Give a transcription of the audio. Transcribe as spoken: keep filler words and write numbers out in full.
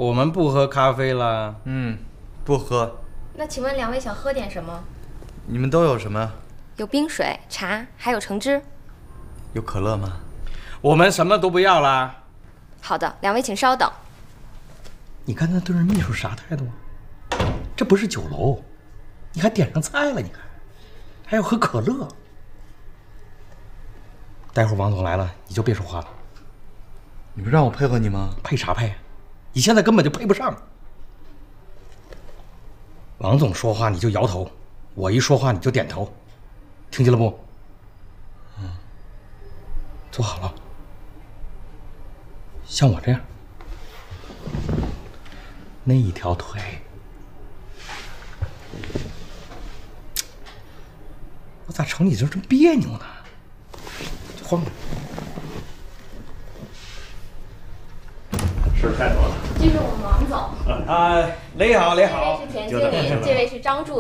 我们不喝咖啡了。 嗯，不喝。 那请问两位想喝点什么？ 你们都有什么？ 有冰水、茶，还有橙汁。 有可乐吗？ 我们什么都不要啦。 好的，两位请稍等。 你看那对着秘书啥态度啊？这不是酒楼，你还点上菜了，你看，还要喝可乐。待会儿王总来了，你就别说话了。 你不让我配合你吗？ 配啥配？你现在根本就配不上。王总说话你就摇头，我一说话你就点头，听见了不？嗯，坐好了，像我这样，那一条腿，我咋瞅你就这么别扭呢？就晃着。 事儿太多了。 这是我们王总。 啊，雷好，雷好。 这位是田经理，这位是张助